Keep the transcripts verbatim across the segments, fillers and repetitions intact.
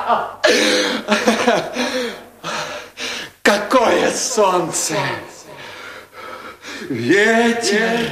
Какое солнце! Ветер,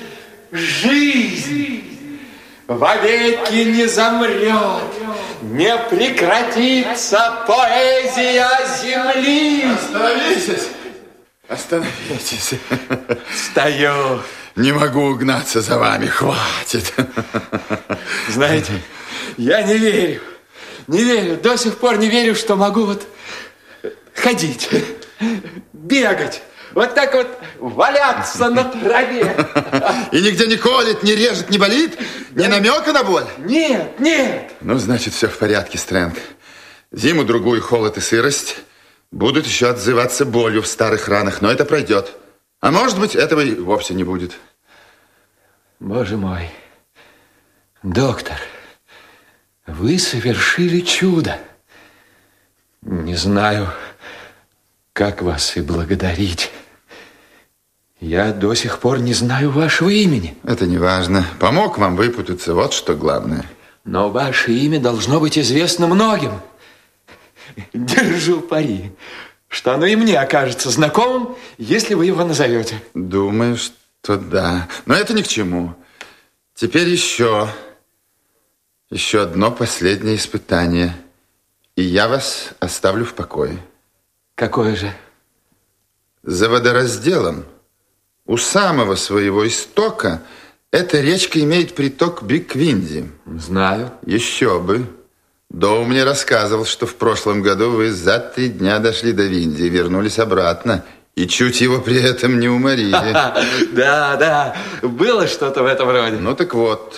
жизнь вовеки не замрет, не прекратится поэзия земли. Остановитесь! Остановитесь. Стою. Не могу угнаться за вами, хватит. Знаете, я не верю, не верю, до сих пор не верю, что могу вот ходить, бегать, вот так вот валяться на траве. И нигде не колет, не режет, не болит? Ни намека на боль? Нет, нет. Ну, значит, все в порядке, Стрэнг. Зиму-другую холод и сырость будут еще отзываться болью в старых ранах, но это пройдет. А может быть, этого и вовсе не будет. Боже мой, доктор, вы совершили чудо. Не знаю, как вас и благодарить. Я до сих пор не знаю вашего имени. Это не важно. Помог вам выпутаться, вот что главное. Но ваше имя должно быть известно многим. Держу пари, что оно и мне окажется знакомым, если вы его назовете. Думаю, что да. Но это ни к чему. Теперь еще, еще одно последнее испытание. И я вас оставлю в покое. Какое же? За водоразделом у самого своего истока эта речка имеет приток Биквинди. Знаю. Еще бы. Доу мне рассказывал, что в прошлом году вы за три дня дошли до Винди и вернулись обратно. И чуть его при этом не уморили. Да, да, было что-то в этом роде. Ну так вот,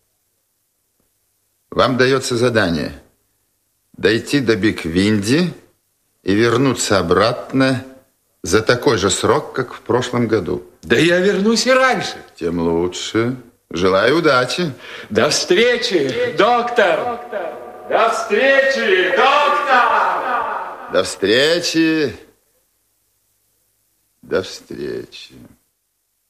вам дается задание дойти до Биквинди и вернуться обратно за такой же срок, как в прошлом году. Да я вернусь и раньше. Тем лучше. Желаю удачи. До встречи, доктор. До встречи, доктор. До встречи. До встречи.